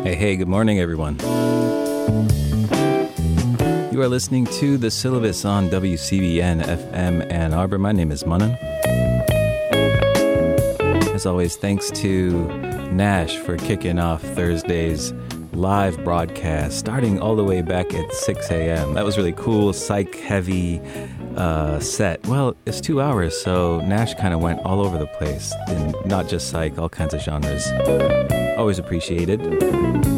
Hey, good morning, everyone. You are listening to The Syllabus on WCBN FM Ann Arbor. My name is Manan. As always, thanks to Nash for kicking off Thursday's live broadcast, starting all the way back at 6 a.m. That was really cool, psych-heavy set. Well, it's 2 hours, so Nash kind of went all over the place, and not just psych, all kinds of genres. Always appreciated.